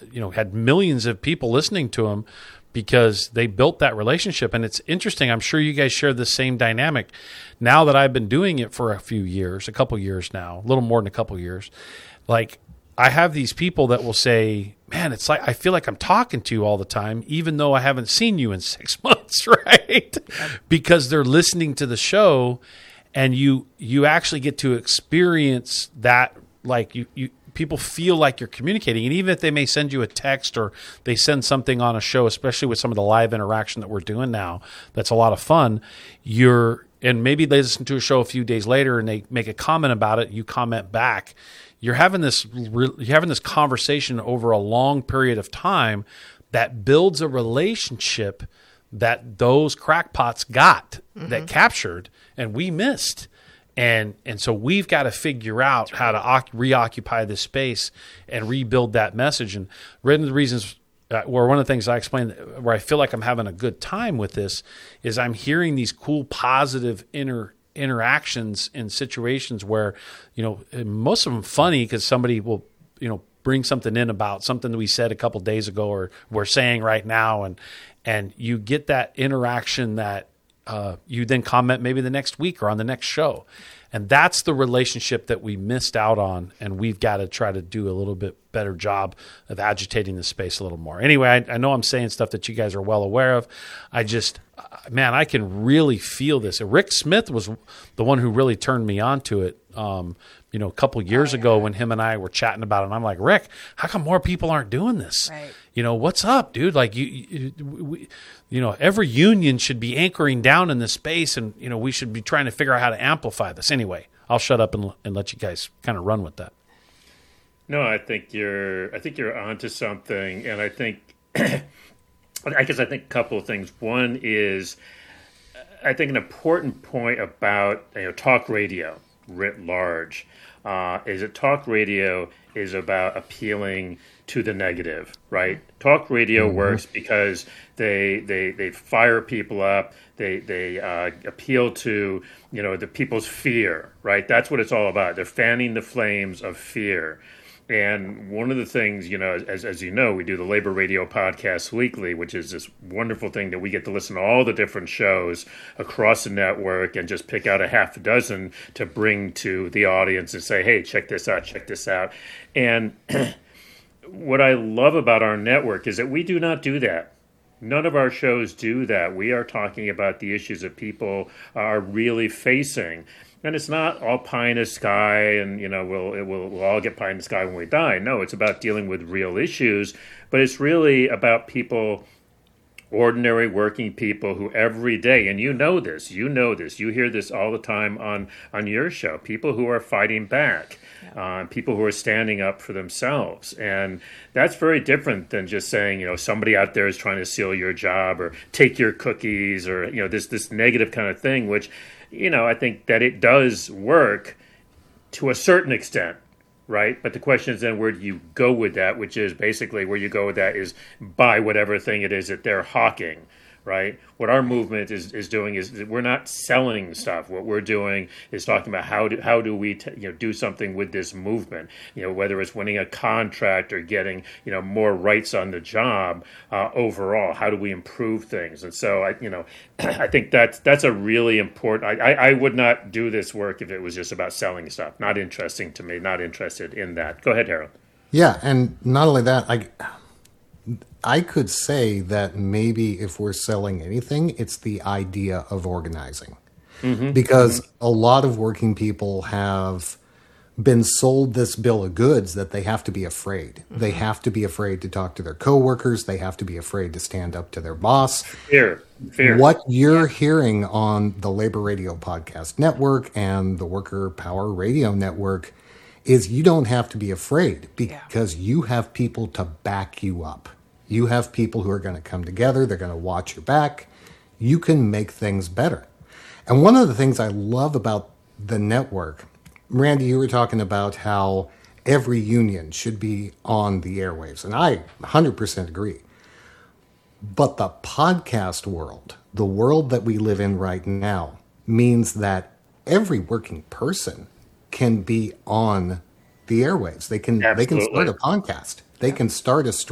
had millions of people listening to him because they built that relationship. And it's interesting. I'm sure you guys share the same dynamic. Now that I've been doing it for a couple years now, a little more than a couple years, like I have these people that will say, man, it's like, I feel like I'm talking to you all the time, even though I haven't seen you in 6 months, right? Because they're listening to the show, and you actually get to experience that. Like people feel like you're communicating. And even if they may send you a text or they send something on a show, especially with some of the live interaction that we're doing now, that's a lot of fun. And maybe they listen to a show a few days later and they make a comment about it. You comment back. You're having this conversation over a long period of time that builds a relationship that those crackpots got, that captured, and we missed. And so we've got to figure out how to reoccupy this space and rebuild that message. And one of the reasons, one of the things I explained where I feel like I'm having a good time with this is I'm hearing these cool, positive interactions in situations where, most of them funny because somebody will, bring something in about something that we said a couple days ago or we're saying right now. And you get that interaction that you then comment maybe the next week or on the next show. And that's the relationship that we missed out on. And we've got to try to do a little bit better job of agitating the space a little more. Anyway, I know I'm saying stuff that you guys are well aware of. I I can really feel this. Rick Smith was the one who really turned me on to it. A couple years ago when him and I were chatting about it, and I'm like, Rick, how come more people aren't doing this? Right. What's up, dude? Like every union should be anchoring down in this space, and we should be trying to figure out how to amplify this. Anyway, I'll shut up and let you guys kind of run with that. No, I think you're onto something, and I think I guess a couple of things. One is I think an important point about talk radio writ large is that talk radio is about appealing to the negative, right? Talk radio works because they fire people up. They appeal to the people's fear, right? That's what it's all about. They're fanning the flames of fear. And one of the things, as you know, we do the Labor Radio Podcast weekly, which is this wonderful thing that we get to listen to all the different shows across the network and just pick out a half a dozen to bring to the audience and say, hey, check this out. And what I love about our network is that we do not do that. None of our shows do that. We are talking about the issues that people are really facing. And it's not all pie in the sky and, we'll all get pie in the sky when we die. No, it's about dealing with real issues. But it's really about people, ordinary working people who every day, and you know this, you hear this all the time on your show, people who are fighting back, people who are standing up for themselves. And that's very different than just saying, somebody out there is trying to steal your job or take your cookies or, this negative kind of thing, which, I think that it does work to a certain extent, right? But the question is then where do you go with that, which is basically where you go with that is buy whatever thing it is that they're hawking, right? What our movement is doing is we're not selling stuff. What we're doing is talking about how do we do something with this movement, whether it's winning a contract or getting more rights on the job overall. How do we improve things? And so I think that's a really important. I would not do this work if it was just about selling stuff. Not interesting to me. Not interested in that. Go ahead, Harold. Yeah, and not only that, I could say that maybe if we're selling anything, it's the idea of organizing. Because a lot of working people have been sold this bill of goods that they have to be afraid. They have to be afraid to talk to their coworkers. They have to be afraid to stand up to their boss. Fear. What you're hearing on the Labor Radio Podcast Network and the Worker Power Radio Network is you don't have to be afraid because you have people to back you up. You have people who are going to come together. They're going to watch your back. You can make things better. And one of the things I love about the network, Randy, you were talking about how every union should be on the airwaves. And I 100% agree. But the podcast world, the world that we live in right now, means that every working person can be on the airwaves. They can start a podcast. They can start a